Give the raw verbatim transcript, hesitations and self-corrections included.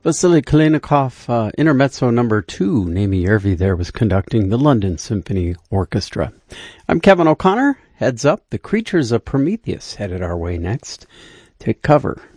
Vasily Kalinikov, uh, Intermezzo number two. Naomi Yervi there was conducting the London Symphony Orchestra. I'm Kevin O'Connor. Heads up, The Creatures of Prometheus headed our way next. Take cover